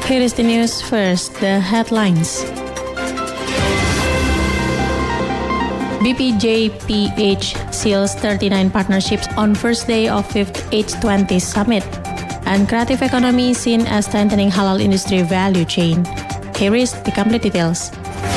Here is the news first, the headlines. BPJPH seals 39 partnerships on first day of 5th H20 Summit. And creative economy seen as strengthening halal industry value chain. Here is the complete details.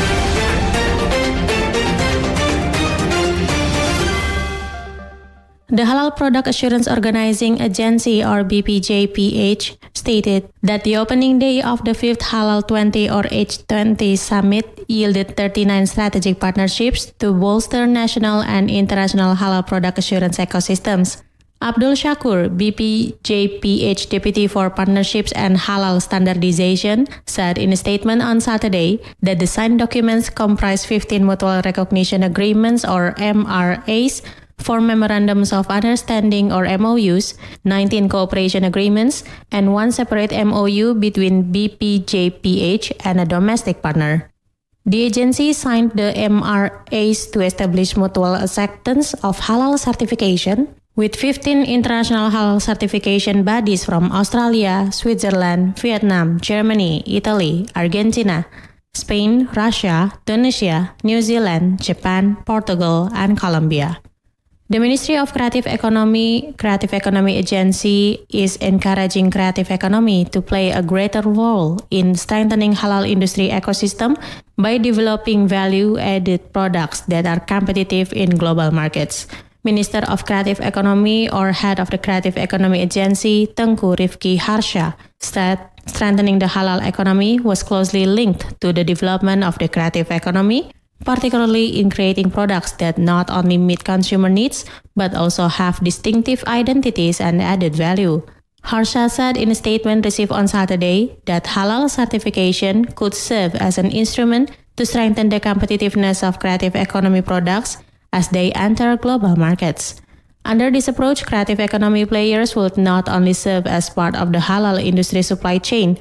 The Halal Product Assurance Organizing Agency, or BPJPH, stated that the opening day of the 5th Halal 20 or H20 Summit yielded 39 strategic partnerships to bolster national and international halal product assurance ecosystems. Abdul Shakur, BPJPH Deputy for Partnerships and Halal Standardization, said in a statement on Saturday that the signed documents comprise 15 Mutual Recognition Agreements, or MRAs, 4 Memorandums of Understanding, or MOUs, 19 Cooperation Agreements, and 1 separate MOU between BPJPH and a domestic partner. The agency signed the MRAs to establish mutual acceptance of halal certification with 15 international halal certification bodies from Australia, Switzerland, Vietnam, Germany, Italy, Argentina, Spain, Russia, Tunisia, New Zealand, Japan, Portugal, and Colombia. The Ministry of Creative Economy Agency is encouraging creative economy to play a greater role in strengthening halal industry ecosystem by developing value-added products that are competitive in global markets. Minister of Creative Economy, or Head of the Creative Economy Agency, Tengku Rifki Harsha, said strengthening the halal economy was closely linked to the development of the creative economy, particularly in creating products that not only meet consumer needs, but also have distinctive identities and added value. Harsha said in a statement received on Saturday that halal certification could serve as an instrument to strengthen the competitiveness of creative economy products as they enter global markets. Under this approach, creative economy players would not only serve as part of the halal industry supply chain,